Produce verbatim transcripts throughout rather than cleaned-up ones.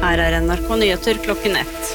Her er N R K Nyheter klokken ett.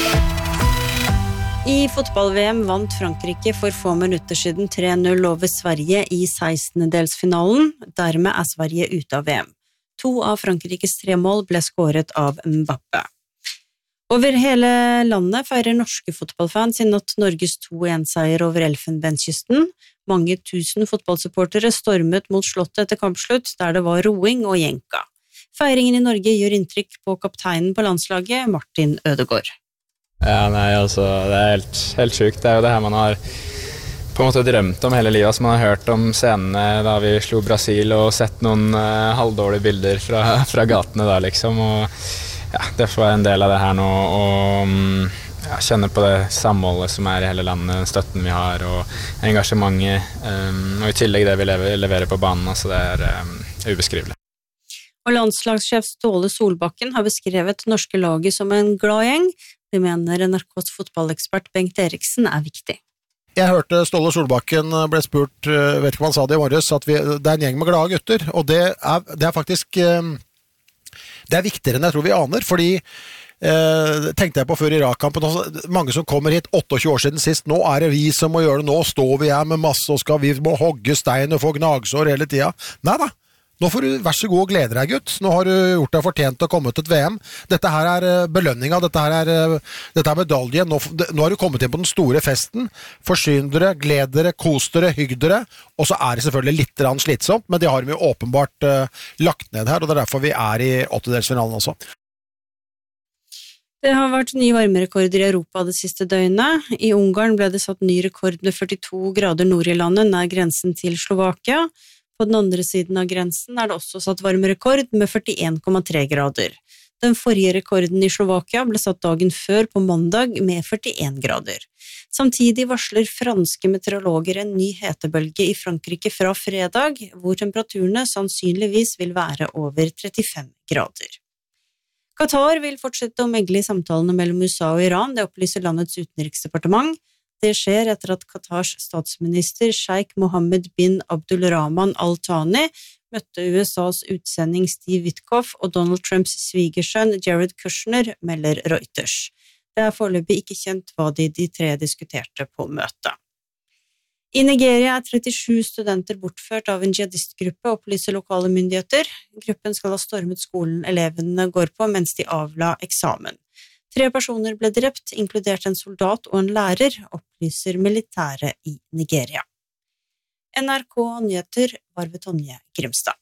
I fotball-V M vant Frankrike for få minutter siden tre null over Sverige i sekstendedelsfinalen. Dermed er Sverige ute av V M. To av Frankrikes tre mål ble skåret av Mbappé. Over hele landet feirer norske fotballfans i natt Norges to en seier over Elfenbenskysten. Mange tusen fotballsupportere stormet mot slottet etter kampslutt, der det var roing og jenka. Feiringen i Norge gjør inntrykk på kapteinen på landslaget, Martin Ødegaard. Ja, nei, altså, det er helt, helt sykt. Det er jo det her man har på en måte drømt om hele livet. Altså, man har hørt om scenene da vi slo Brasil og sett noen uh, halvdårlige bilder fra, fra gatene da, liksom. Og ja, det får være en del av det her nå, og ja, kjenne på det samholdet som er i hele landet, støtten vi har, og engasjementet, um, og i tillegg det vi lever, leverer på banen, altså det er um, ubeskrivelig. Og landslagssjef Ståle Solbakken har beskrevet norske laget som en glad gjeng. Det mener N R K's fotballekspert Bengt Eriksen er viktig. Jeg hørte Ståle Solbakken ble spurt, vet ikke om han sa det i morges, at vi, det er en gjeng med glade gutter, og det er, det er faktisk det er viktigere enn jeg tror vi aner, fordi eh, tenkte jeg på før Irak-kampen, mange som kommer hit tjueåtte år siden sist, nå er det vi som må gjøre det, nå står vi her med masse, og skal vi må hogge stein og få gnagsår hele tida. Nei da, nå får du vær så god og glede deg, gutt. Nå har du gjort deg fortjent å komme til et V M. Dette her er belønninga, dette her er, dette er medaljen. Nå, nå har du kommet inn på den store festen. Forsyn dere, gled dere, kos dere, hygg dere. Og så er det selvfølgelig litt slitsomt, men det har vi jo åpenbart uh, lagt ned her, og det er derfor vi er i åttedelsfinalen også. Det har vært nye varmerekorder i Europa det siste døgnet. I Ungarn ble det satt ny rekord med førtito grader nord i landet, nær grensen til Slovakia. På den andre siden av grensen er det også satt varmerekord med førtien komma tre grader. Den forrige rekorden i Slovakia ble satt dagen før på mandag med førtien grader. Samtidig varsler franske meteorologer en ny hetebølge i Frankrike fra fredag, hvor temperaturene sannsynligvis vil være over trettifem grader. Qatar vil fortsette å megle i samtalene mellom U S A og Iran, det opplyser landets utenriksdepartement. Det skjer etter at Qatars statsminister Sheikh Mohammed bin Abdulrahman Al Thani møtte U S A's utsending Steve Witkoff og Donald Trumps svigersønn Jared Kushner, melder Reuters. Det er foreløpig ikke kjent hva de, de tre diskuterte på møtet. I Nigeria er trettisju studenter bortført av en jihadistgruppe, opplyser lokale myndigheter. Gruppen skal ha stormet skolen elevene går på mens de avla eksamen. Tre personer ble drept, inkludert en soldat og en lærer, opplyser militære i Nigeria. N R K Nyheter var ved Tonje Grimstad.